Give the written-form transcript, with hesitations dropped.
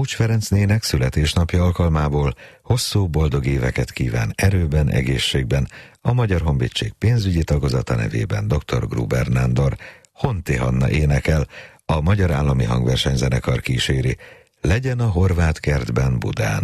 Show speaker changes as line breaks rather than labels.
Mócs Ferenc nének születésnapja alkalmából hosszú boldog éveket kíván erőben, egészségben a Magyar Honvédség pénzügyi tagozata nevében dr. Gruber Nándor. Honti Hanna énekel, a Magyar Állami Hangversenyzenekar kíséri. Legyen a horvát kertben Budán.